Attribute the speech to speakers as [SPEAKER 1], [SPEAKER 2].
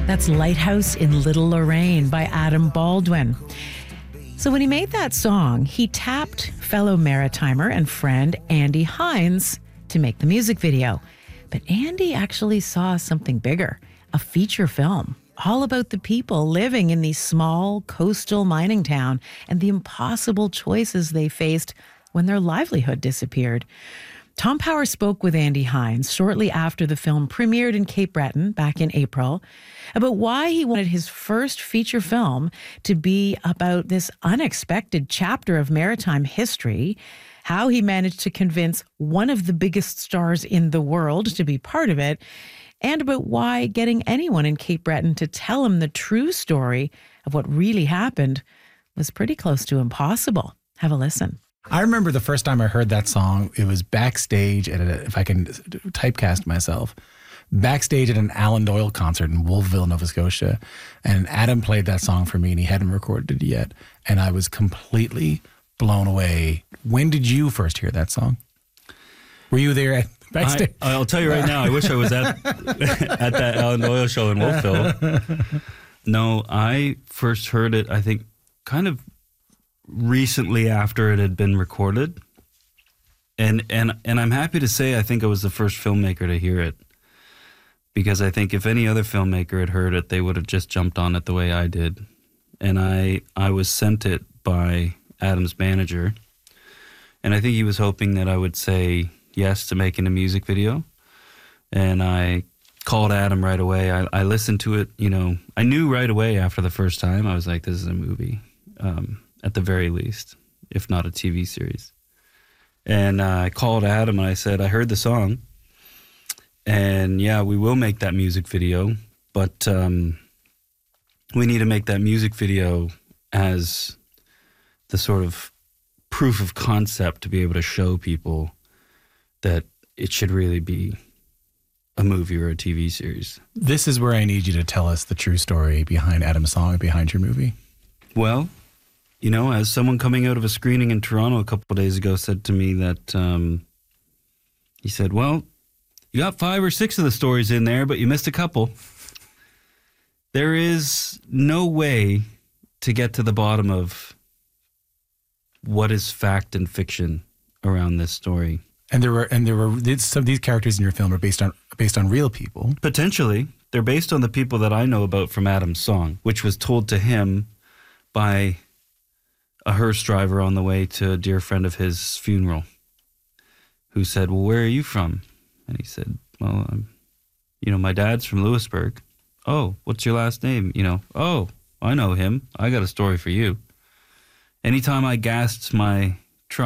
[SPEAKER 1] That's Lighthouse in Little Lorraine by Adam Baldwin. So when he made that song, he tapped fellow Maritimer and friend Andy Hines to make the music video. But Andy actually saw something bigger, a feature film, all about the people living in the small coastal mining town and the impossible choices they faced when their livelihood disappeared. Tom Power spoke with Andy Hines shortly after the film premiered in Cape Breton back in April about why he wanted his first feature film to be about this unexpected chapter of maritime history, how he managed to convince one of the biggest stars in the world to be part of it, and about why getting anyone in Cape Breton to tell him the true story of what really happened was pretty close to impossible. Have a listen.
[SPEAKER 2] I remember the first time I heard that song, it was backstage at if I can typecast myself, backstage at an Alan Doyle concert in Wolfville, Nova Scotia. And Adam played that song for me and he hadn't recorded it yet. And I was completely blown away. When did you first hear that song? Were you there at backstage?
[SPEAKER 3] I'll tell you right now, I wish I was at that Alan Doyle show in Wolfville. No, I first heard it, I think, kind of recently after it had been recorded. And I'm happy to say I think I was the first filmmaker to hear it. Because I think if any other filmmaker had heard it, they would have just jumped on it the way I did. And I was sent it by Adam's manager. And I think he was hoping that I would say yes to making a music video. And I called Adam right away. I listened to it, I knew right away after the first time. I was like, this is a movie. At the very least, if not a TV series. And I called Adam and I said, I heard the song. And yeah, we will make that music video. But we need to make that music video as the sort of proof of concept to be able to show people that it should really be a movie or a TV series.
[SPEAKER 2] This is where I need you to tell us the true story behind Adam's song and behind your movie.
[SPEAKER 3] Well, as someone coming out of a screening in Toronto a couple of days ago said to me that, he said, well, you got 5 or 6 of the stories in there, but you missed a couple. There is no way to get to the bottom of what is fact and fiction around this story.
[SPEAKER 2] And there were some of these characters in your film are based on real people.
[SPEAKER 3] Potentially. They're based on the people that I know about from Adam's song, which was told to him by a hearse driver on the way to a dear friend of his funeral, who said, well, where are you from? And he said, well, my dad's from Louisburg. Oh, what's your last name? Oh, I know him. I got a story for you. Anytime I gassed my